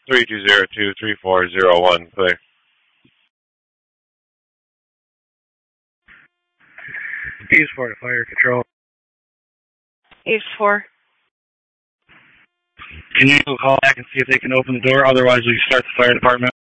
3202-3401, clear. East 4 to fire control. East 4. Can you call back and see if they can open the door? Otherwise, we start the fire department.